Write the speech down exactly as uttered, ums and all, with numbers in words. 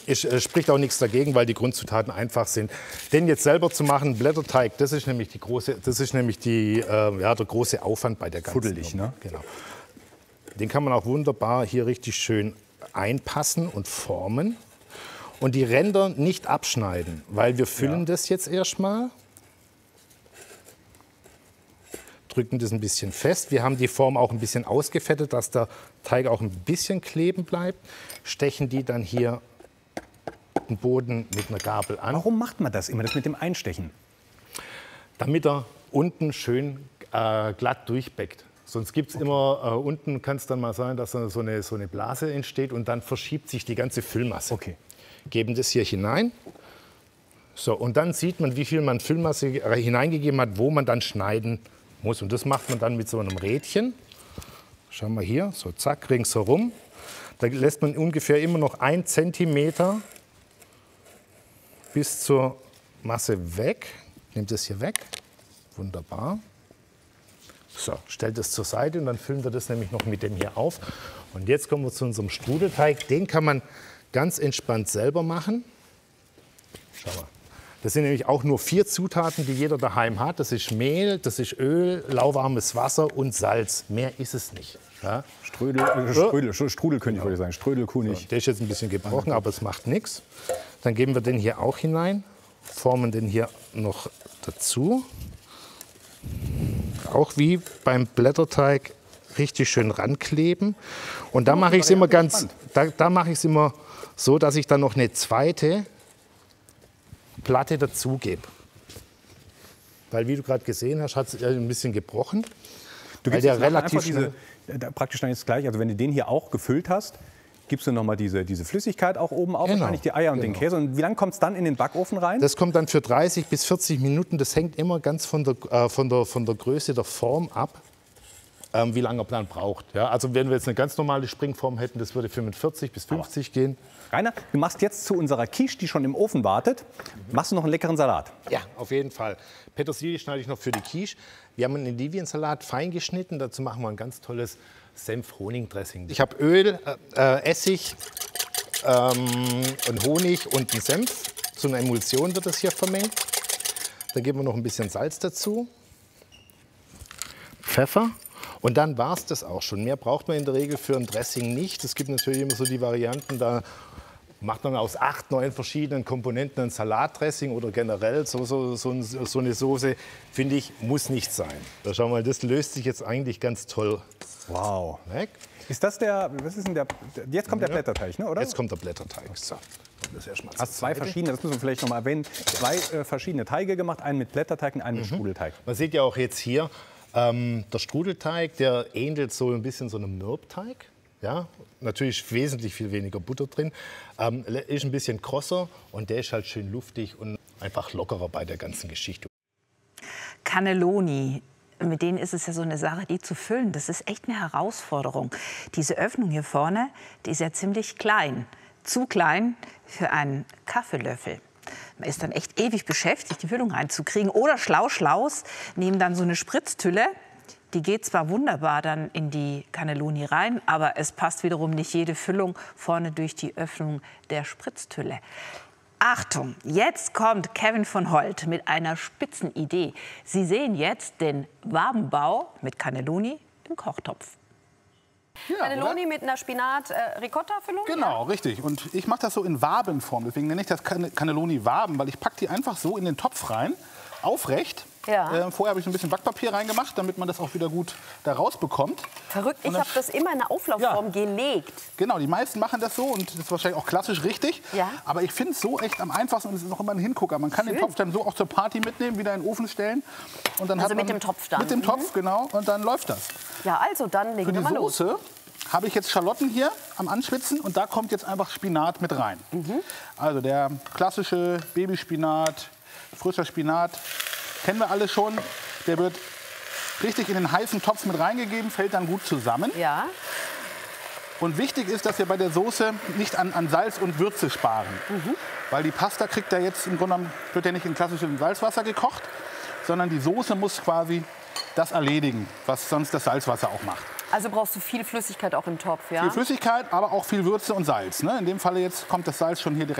Es äh, spricht auch nichts dagegen, weil die Grundzutaten einfach sind. Den jetzt selber zu machen, Blätterteig, das ist nämlich, die große, das ist nämlich die, äh, ja, der große Aufwand bei der ganzen Fuddelig, ne? Genau. Den kann man auch wunderbar hier richtig schön einpassen und formen. Und die Ränder nicht abschneiden, weil wir füllen ja. das jetzt erstmal. Drücken das ein bisschen fest. Wir haben die Form auch ein bisschen ausgefettet, dass der Teig auch ein bisschen kleben bleibt. Stechen die dann hier den Boden mit einer Gabel an. Warum macht man das immer, das mit dem Einstechen? Damit er unten schön äh, glatt durchbäckt. Sonst gibt es okay. immer, äh, unten kann es dann mal sein, dass so eine, so eine Blase entsteht und dann verschiebt sich die ganze Füllmasse. Okay. Geben das hier hinein. So, und dann sieht man, wie viel man Füllmasse hineingegeben hat, wo man dann schneiden muss. Und das macht man dann mit so einem Rädchen. Schauen wir hier, so zack, ringsherum. Da lässt man ungefähr immer noch ein Zentimeter bis zur Masse weg. Nimmt das hier weg. Wunderbar. So, stellt es zur Seite und dann füllen wir das nämlich noch mit dem hier auf. Und jetzt kommen wir zu unserem Strudelteig. Den kann man ganz entspannt selber machen. Schau mal. Das sind nämlich auch nur vier Zutaten, die jeder daheim hat. Das ist Mehl, das ist Öl, lauwarmes Wasser und Salz. Mehr ist es nicht. Ja? Strödel, äh, Strödel, Strudelkönig würde ich sagen. Strödelkunig. So, der ist jetzt ein bisschen gebrochen, aber es macht nichts. Dann geben wir den hier auch hinein, formen den hier noch dazu. Auch wie beim Blätterteig richtig schön rankleben. Und da mache ich es immer ganz, da, da mache ich es immer so, dass ich dann noch eine zweite Platte dazugebe. Weil, wie du gerade gesehen hast, hat es ein bisschen gebrochen. Du gibst der relativ diese, praktisch dann jetzt gleich, also wenn du den hier auch gefüllt hast, gibst du noch mal diese, diese Flüssigkeit auch oben auf, genau, wahrscheinlich die Eier und genau. den Käse. Und wie lange kommt es dann in den Backofen rein? Das kommt dann für dreißig bis vierzig Minuten. Das hängt immer ganz von der, äh, von der, von der Größe der Form ab, ähm, wie lange man dann braucht. Ja, also wenn wir jetzt eine ganz normale Springform hätten, das würde fünfundvierzig bis fünfzig Aber. gehen. Rainer, du machst jetzt zu unserer Quiche, die schon im Ofen wartet, machst du noch einen leckeren Salat? Ja, auf jeden Fall. Petersilie schneide ich noch für die Quiche. Wir haben einen Endiviensalat fein geschnitten. Dazu machen wir ein ganz tolles Senf-Honig-Dressing. Ich habe Öl, äh, Essig, ähm, und Honig und einen Senf. Zu einer Emulsion wird das hier vermengt. Dann geben wir noch ein bisschen Salz dazu. Pfeffer. Und dann war es das auch schon. Mehr braucht man in der Regel für ein Dressing nicht. Es gibt natürlich immer so die Varianten, da macht man aus acht, neun verschiedenen Komponenten ein Salatdressing oder generell so, so, so, so eine Soße, finde ich, muss nicht sein. Da schau mal, das löst sich jetzt eigentlich ganz toll wow. weg. Ist das der, was ist denn der, jetzt kommt der Blätterteig, ne, oder? Jetzt kommt der Blätterteig. So. Das hast zwei verschiedene, das müssen wir vielleicht noch mal erwähnen, zwei äh, verschiedene Teige gemacht, einen mit Blätterteig und einen mit mhm. Strudelteig. Man sieht ja auch jetzt hier, ähm, der Strudelteig, der ähnelt so ein bisschen so einem Mürbteig. Ja, natürlich wesentlich viel weniger Butter drin, ähm, ist ein bisschen krosser und der ist halt schön luftig und einfach lockerer bei der ganzen Geschichte. Cannelloni, mit denen ist es ja so eine Sache, die zu füllen, das ist echt eine Herausforderung. Diese Öffnung hier vorne, die ist ja ziemlich klein, zu klein für einen Kaffeelöffel. Man ist dann echt ewig beschäftigt, die Füllung reinzukriegen. Oder schlau Schlaus nehmen dann so eine Spritztülle. Die geht zwar wunderbar dann in die Cannelloni rein, aber es passt wiederum nicht jede Füllung vorne durch die Öffnung der Spritztülle. Achtung, jetzt kommt Kevin von Holt mit einer Spitzenidee. Sie sehen jetzt den Wabenbau mit Cannelloni im Kochtopf. Ja, Cannelloni mit einer Spinat-Ricotta-Füllung? Genau, ja? richtig. Und ich mache das so in Wabenform. Deswegen nenne ich das Cannelloni-Waben, weil ich packe die einfach so in den Topf rein, aufrecht. Ja. Äh, vorher habe ich ein bisschen Backpapier reingemacht, damit man das auch wieder gut da rausbekommt. Verrückt, ich habe das immer in eine Auflaufform ja. gelegt. Genau, die meisten machen das so und das ist wahrscheinlich auch klassisch richtig. Ja. Aber ich finde es so echt am einfachsten und es ist auch immer ein Hingucker. Man kann Schön. den Topf dann so auch zur Party mitnehmen, wieder in den Ofen stellen. Und dann also hat man mit dem Topf dann? Mit dem mhm. Topf, genau. Und dann läuft das. Ja, also dann legen Für wir die mal los. Soße habe ich jetzt Schalotten hier am Anschwitzen und da kommt jetzt einfach Spinat mit rein. Mhm. Also der klassische Babyspinat, frischer Spinat, kennen wir alle schon. Der wird richtig in den heißen Topf mit reingegeben, fällt dann gut zusammen. Ja. Und wichtig ist, dass wir bei der Soße nicht an, an Salz und Würze sparen. Mhm. Weil die Pasta kriegt ja jetzt im Grunde genommen, wird ja nicht in klassischem Salzwasser gekocht, sondern die Soße muss quasi das erledigen, was sonst das Salzwasser auch macht. Also brauchst du viel Flüssigkeit auch im Topf, ja? Viel Flüssigkeit, aber auch viel Würze und Salz. Ne? In dem Falle jetzt kommt das Salz schon hier direkt